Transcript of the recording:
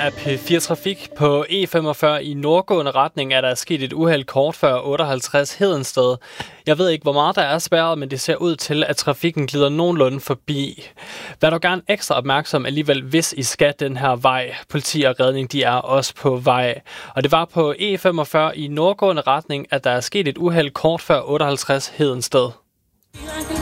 af P4 Trafik. På E45 i nordgående retning er der sket et uheld kort før 58 Hedensted. Jeg ved ikke, hvor meget der er spærret, men det ser ud til, at trafikken glider nogenlunde forbi. Vær dog gerne ekstra opmærksom alligevel, hvis I skal den her vej. Politi og redning, de er også på vej. Og det var på E45 i nordgående retning, at der er sket et uheld kort før 58 Hedensted.